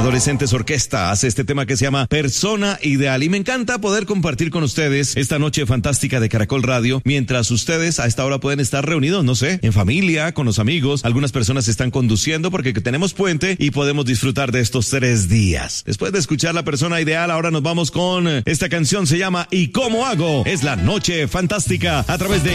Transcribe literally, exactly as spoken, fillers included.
Adolescentes Orquesta hace este tema que se llama Persona Ideal y me encanta poder compartir con ustedes esta noche fantástica de Caracol Radio mientras ustedes a esta hora pueden estar reunidos, no sé, en familia, con los amigos. Algunas personas están conduciendo porque tenemos puente y podemos disfrutar de estos tres días. Después de escuchar La Persona Ideal, ahora nos vamos con esta canción, se llama ¿Y cómo hago? Es la noche fantástica a través de